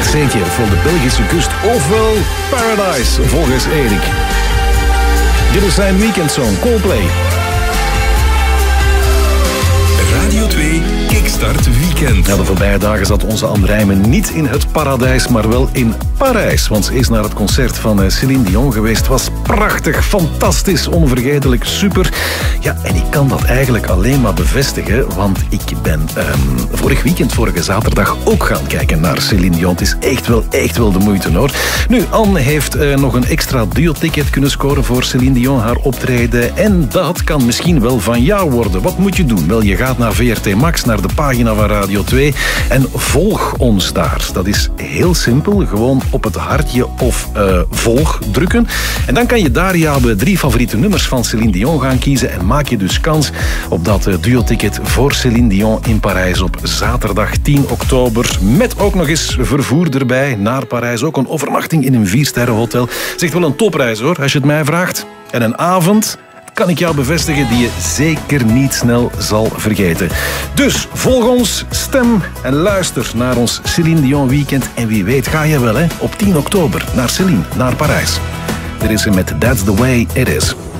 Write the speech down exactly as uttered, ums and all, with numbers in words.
Het zetje voor de Belgische kust, ofwel Paradise, volgens Erik. Dit is zijn weekendsong, Coldplay. Radio twee Kickstart Weekend. Ja, de voorbije dagen zat onze Andrijmen niet in het paradijs, maar wel in Parijs. Want ze is naar het concert van Céline Dion geweest. Was prachtig, fantastisch, onvergetelijk, super. Ja, en ik kan dat eigenlijk alleen maar bevestigen, want ik ben um, vorig weekend, vorige zaterdag, ook gaan kijken naar Céline Dion. Het is echt wel, echt wel de moeite, hoor. Nu, Anne heeft uh, nog een extra duo-ticket kunnen scoren voor Céline Dion, haar optreden. En dat kan misschien wel van jou worden. Wat moet je doen? Wel, je gaat naar V R T Max, naar de pagina van Radio twee en volg ons daar. Dat is heel simpel. Gewoon op het hartje of uh, volg drukken. En dan kan je daar jouw drie favoriete nummers van Céline Dion gaan kiezen en maak je dus kans op dat uh, duo-ticket voor Céline Dion in Parijs op zaterdag tien oktober. Met ook nog eens vervoer erbij naar Parijs. Ook een overnachting in een viersterrenhotel. Zegt wel een topprijs, hoor, als je het mij vraagt. En een avond, kan ik jou bevestigen, die je zeker niet snel zal vergeten. Dus volg ons, stem en luister naar ons Céline Dion weekend. En wie weet ga je wel, hè, op tien oktober naar Céline, naar Parijs. Dit is ze met That's the Way It Is.